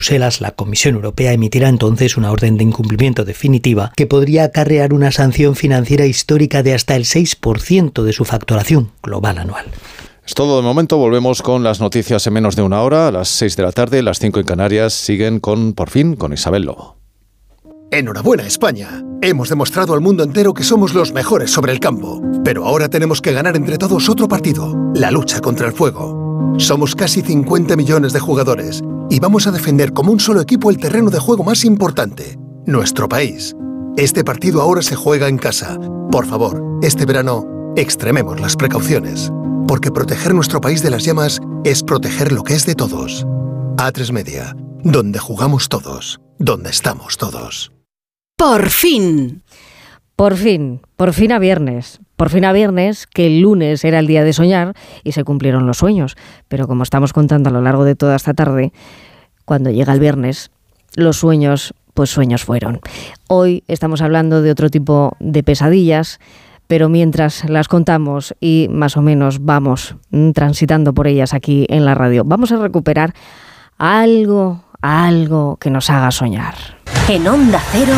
Bruselas, la Comisión Europea emitirá entonces una orden de incumplimiento definitiva que podría acarrear una sanción financiera histórica de hasta el 6% de su facturación global anual. Es todo de momento. Volvemos con las noticias en menos de una hora. A las 6 de la tarde, las 5 en Canarias, siguen Por fin, con Isabel Lobo. ¡Enhorabuena, España! Hemos demostrado al mundo entero que somos los mejores sobre el campo. Pero ahora tenemos que ganar entre todos otro partido, la lucha contra el fuego. Somos casi 50 millones de jugadores y vamos a defender como un solo equipo el terreno de juego más importante, nuestro país. Este partido ahora se juega en casa. Por favor, este verano, extrememos las precauciones. Porque proteger nuestro país de las llamas es proteger lo que es de todos. A3 Media, donde jugamos todos, donde estamos todos. ¡Por fin! Por fin a viernes. Por fin a viernes, que el lunes era el día de soñar y se cumplieron los sueños. Pero como estamos contando a lo largo de toda esta tarde, cuando llega el viernes, los sueños, pues sueños fueron. Hoy estamos hablando de otro tipo de pesadillas, pero mientras las contamos y más o menos vamos transitando por ellas aquí en la radio, vamos a recuperar algo que nos haga soñar. En Onda Cero,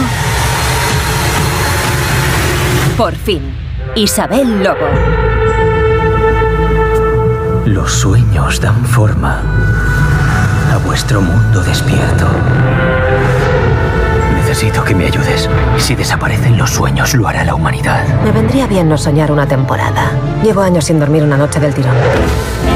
Por fin, Isabel Lobo. Los sueños dan forma a vuestro mundo despierto. Necesito que me ayudes. Si desaparecen los sueños, lo hará la humanidad. Me vendría bien no soñar una temporada. Llevo años sin dormir una noche del tirón.